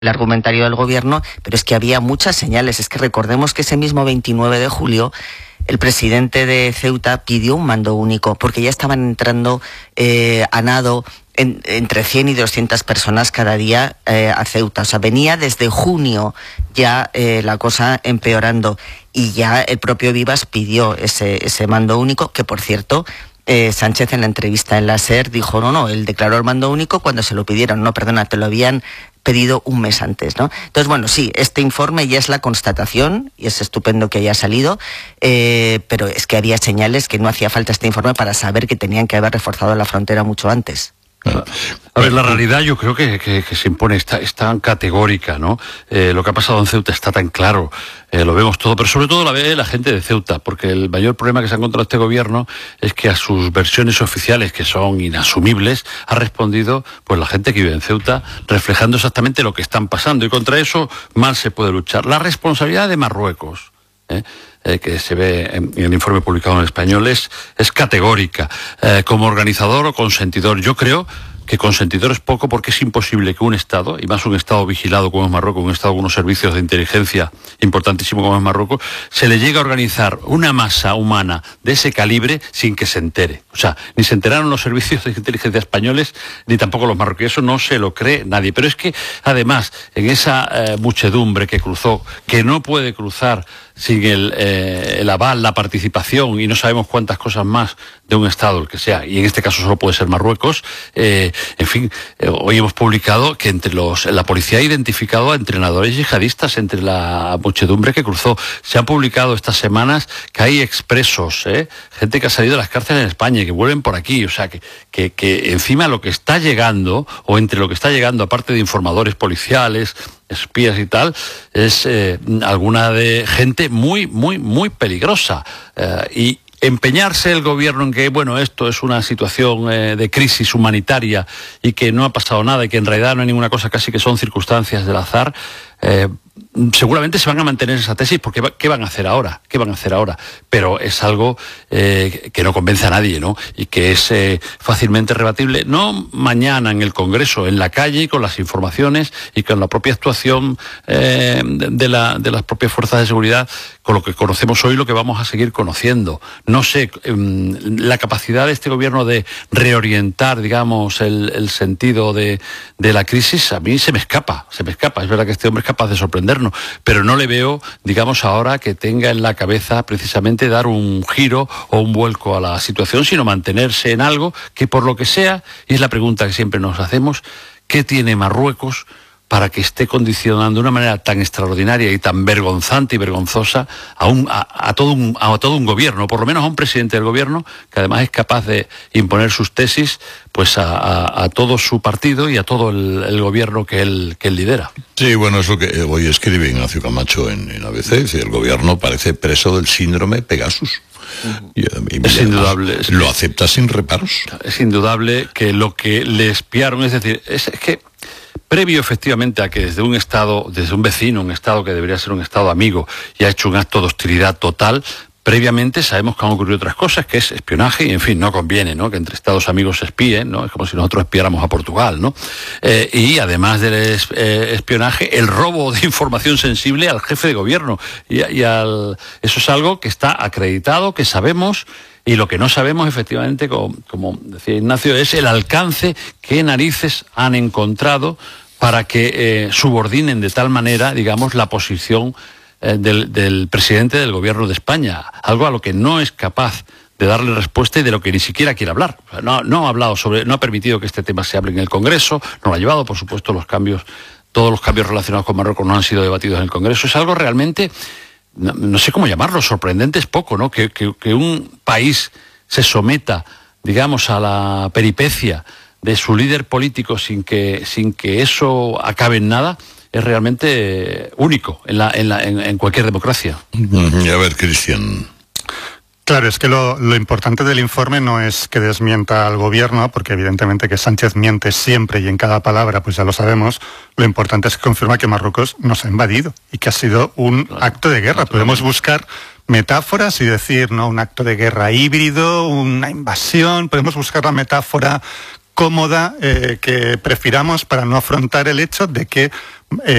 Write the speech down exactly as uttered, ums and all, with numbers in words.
el argumentario del gobierno, pero es que había muchas señales. Es que recordemos que ese mismo veintinueve de julio el presidente de Ceuta pidió un mando único, porque ya estaban entrando eh, a nado en, entre cien y doscientas personas cada día eh, a Ceuta. O sea, venía desde junio ya eh, la cosa empeorando, y ya el propio Vivas pidió ese, ese mando único, que por cierto, Eh, Sánchez en la entrevista en la SER dijo, no, no, él declaró el mando único cuando se lo pidieron. No, perdona, te lo habían pedido un mes antes, ¿no? Entonces, bueno, sí, este informe ya es la constatación, y es estupendo que haya salido, eh, pero es que había señales que no hacía falta este informe para saber que tenían que haber reforzado la frontera mucho antes. A ver, la realidad yo creo que, que, que se impone, es tan categórica, ¿no? Eh, lo que ha pasado en Ceuta está tan claro, eh, lo vemos todo, pero sobre todo la ve la gente de Ceuta, porque el mayor problema que se ha encontrado este gobierno es que a sus versiones oficiales, que son inasumibles, ha respondido pues la gente que vive en Ceuta, reflejando exactamente lo que están pasando, y contra eso mal se puede luchar. La responsabilidad de Marruecos, ¿eh? Eh, que se ve en, en el informe publicado en español, es, es categórica. Eh, como organizador o consentidor, yo creo que consentidor es poco, porque es imposible que un Estado, y más un Estado vigilado como es Marruecos, un Estado con unos servicios de inteligencia importantísimo como es Marruecos, se le llegue a organizar una masa humana de ese calibre sin que se entere. O sea, ni se enteraron los servicios de inteligencia españoles, ni tampoco los marroquíes. Eso no se lo cree nadie. Pero es que, además, en esa eh, muchedumbre que cruzó, que no puede cruzar sin el, eh, el aval, la participación, y no sabemos cuántas cosas más de un Estado, el que sea, y en este caso solo puede ser Marruecos, eh, en fin, eh, hoy hemos publicado que entre los la policía ha identificado a entrenadores yihadistas entre la muchedumbre que cruzó. Se han publicado estas semanas que hay expresos, ¿eh? gente que ha salido de las cárceles en España y que vuelven por aquí. O sea, que, que, que encima lo que está llegando, o entre lo que está llegando, aparte de informadores policiales, espías y tal, es eh, alguna de gente muy, muy, muy peligrosa. Eh, y empeñarse el gobierno en que, bueno, esto es una situación eh, de crisis humanitaria y que no ha pasado nada y que en realidad no hay ninguna cosa, casi que son circunstancias del azar, eh, seguramente se van a mantener esa tesis, porque ¿qué van a hacer ahora? ¿Qué van a hacer ahora? Pero es algo eh, que no convence a nadie, ¿no? Y que es eh, fácilmente rebatible, no mañana en el Congreso, en la calle, con las informaciones y con la propia actuación eh, de, la, de las propias fuerzas de seguridad, con lo que conocemos hoy, lo que vamos a seguir conociendo. No sé, eh, la capacidad de este gobierno de reorientar, digamos, el, el sentido de, de la crisis, a mí se me escapa, se me escapa. Es verdad que este hombre es capaz de sorprendernos, pero no le veo, digamos, ahora que tenga en la cabeza precisamente dar un giro o un vuelco a la situación, sino mantenerse en algo que, por lo que sea, y es la pregunta que siempre nos hacemos, ¿qué tiene Marruecos para que esté condicionando de una manera tan extraordinaria y tan vergonzante y vergonzosa a, un, a, a, todo un, a todo un gobierno, por lo menos a un presidente del gobierno, que además es capaz de imponer sus tesis pues a, a, a todo su partido y a todo el, el gobierno que él, que él lidera? Sí, bueno, es lo que hoy escribe Ignacio Camacho en, en A B C, si el gobierno parece preso del síndrome Pegasus. Y, y es indudable. Es lo acepta sin reparos. Es indudable que lo que le espiaron, es decir, es, es que previo efectivamente a que desde un Estado, desde un vecino, un Estado que debería ser un Estado amigo, y ha hecho un acto de hostilidad total, previamente sabemos que han ocurrido otras cosas, que es espionaje, y en fin, no conviene, ¿no?, que entre Estados amigos se espíen, ¿no? Es como si nosotros espiáramos a Portugal, ¿no? Eh, y además del es, eh, espionaje, el robo de información sensible al jefe de gobierno. Y, y al, eso es algo que está acreditado, que sabemos. Y lo que no sabemos, efectivamente, como, como decía Ignacio, es el alcance que narices han encontrado para que eh, subordinen de tal manera, digamos, la posición eh, del, del presidente del gobierno de España, algo a lo que no es capaz de darle respuesta y de lo que ni siquiera quiere hablar. O sea, no, no ha hablado sobre, no ha permitido que este tema se hable en el Congreso, no lo ha llevado, por supuesto, los cambios, todos los cambios relacionados con Marruecos no han sido debatidos en el Congreso. Es algo realmente, No, no sé cómo llamarlo, sorprendente es poco, ¿no? Que, que, que un país se someta, digamos, a la peripecia de su líder político sin que, sin que eso acabe en nada, es realmente único en, la, en, la, en, en cualquier democracia. A ver, Cristian. Claro, es que lo, lo importante del informe no es que desmienta al gobierno, porque evidentemente que Sánchez miente siempre y en cada palabra, pues ya lo sabemos. Lo importante es que confirma que Marruecos nos ha invadido y que ha sido un claro, acto de guerra. Claro. Podemos buscar metáforas y decir, no, un acto de guerra híbrido, una invasión. Podemos buscar la metáfora cómoda eh, que prefiramos para no afrontar el hecho de que Eh,